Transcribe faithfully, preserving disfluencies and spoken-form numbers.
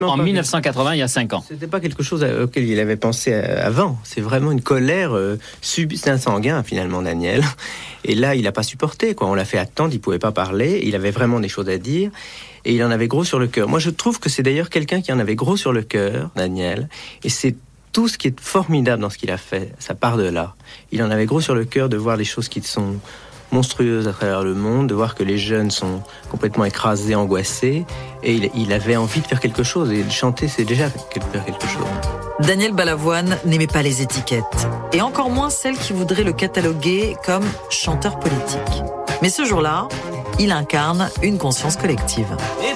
En dix-neuf cent quatre-vingts, il y a cinq ans. C'était pas quelque chose auquel il avait pensé avant. C'est vraiment une colère euh, subie. C'est un sanguin, finalement, Daniel. Et là, il n'a pas supporté, quoi. On l'a fait attendre, il pouvait pas parler. Il avait vraiment des choses à dire. Et il en avait gros sur le cœur. Moi, je trouve que c'est d'ailleurs quelqu'un qui en avait gros sur le cœur, Daniel. Et c'est tout ce qui est formidable dans ce qu'il a fait. Ça part de là. Il en avait gros sur le cœur de voir les choses qui sont monstrueuses à travers le monde, de voir que les jeunes sont complètement écrasés, angoissés, et il, il avait envie de faire quelque chose, et de chanter, c'est déjà faire quelque chose. Daniel Balavoine n'aimait pas les étiquettes, et encore moins celles qui voudraient le cataloguer comme chanteur politique. Mais ce jour-là, il incarne une conscience collective.